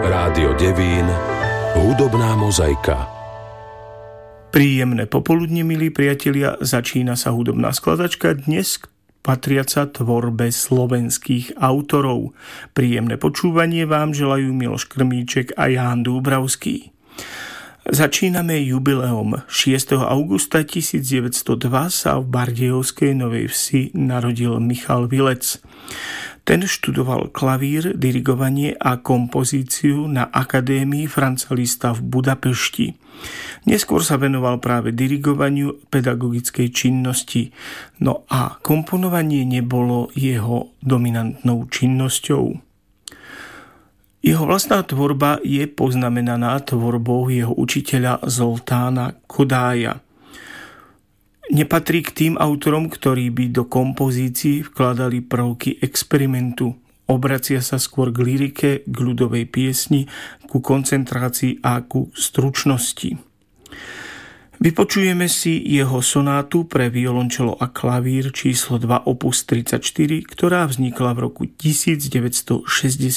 Rádio Devín, hudobná mozaika. Príjemné popoludne, milí priatelia, začína sa hudobná skladačka, dnes patriaca tvorbe slovenských autorov. Príjemné počúvanie vám želajú Miloš Krmíček a Ján Dúbravský. Začíname jubileom. 6. augusta 1902 sa v Bardejovskej Novej Vsi narodil Michal Vilec. Ten študoval klavír, dirigovanie a kompozíciu na Akadémii Franza Liszta v Budapešti. Neskôr sa venoval práve dirigovaniu pedagogickej činnosti, no a komponovanie nebolo jeho dominantnou činnosťou. Jeho vlastná tvorba je poznamenaná tvorbou jeho učiteľa Zoltána Kodája. Nepatrí k tým autorom, ktorí by do kompozícií vkladali prvky experimentu. Obracia sa skôr k lyrike, k ľudovej piesni, ku koncentrácii a ku stručnosti. Vypočujeme si jeho sonátu pre violončelo a klavír číslo 2 opus 34, ktorá vznikla v roku 1964.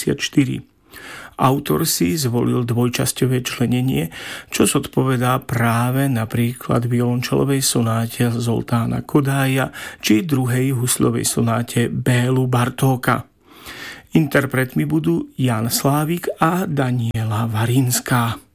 Autor si zvolil dvojčasťové členenie, čo zodpovedá práve napríklad violončelovej sonáte Zoltána Kodája či druhej husľovej sonáte Bélu Bartóka. Interpretmi budú Jan Slávik a Daniela Varinská.